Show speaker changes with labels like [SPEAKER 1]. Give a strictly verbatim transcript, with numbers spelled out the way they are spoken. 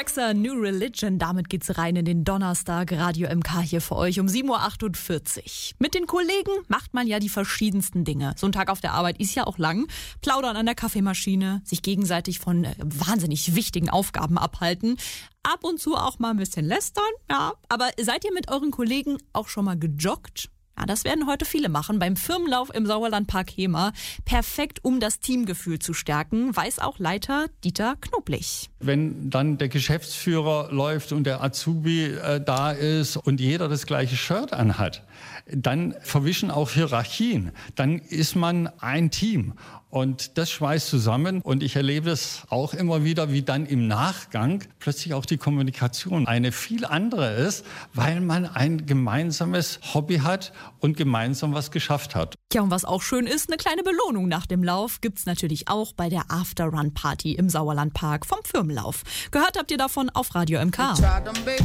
[SPEAKER 1] Alexa, New Religion, damit geht's rein in den Donnerstag. Radio M K hier für euch um sieben Uhr achtundvierzig. Mit den Kollegen macht man ja die verschiedensten Dinge. So ein Tag auf der Arbeit ist ja auch lang. Plaudern an der Kaffeemaschine, sich gegenseitig von äh, wahnsinnig wichtigen Aufgaben abhalten. Ab und zu auch mal ein bisschen lästern, ja. Aber seid ihr mit euren Kollegen auch schon mal gejoggt? Ja, das werden heute viele machen beim Firmenlauf im Sauerlandpark Hemer. Perfekt, um das Teamgefühl zu stärken, weiß auch Leiter Dieter Knoblich.
[SPEAKER 2] Wenn dann der Geschäftsführer läuft und der Azubi äh, da ist und jeder das gleiche Shirt anhat, dann verwischen auch Hierarchien. Dann ist man ein Team und das schweißt zusammen. Und ich erlebe das auch immer wieder, wie dann im Nachgang plötzlich auch die Kommunikation eine viel andere ist, weil man ein gemeinsames Hobby hat und gemeinsam was geschafft hat.
[SPEAKER 1] Ja, und was auch schön ist, eine kleine Belohnung nach dem Lauf gibt's natürlich auch bei der After-Run-Party im Sauerlandpark vom Firmenlauf. Gehört habt ihr davon auf Radio M K.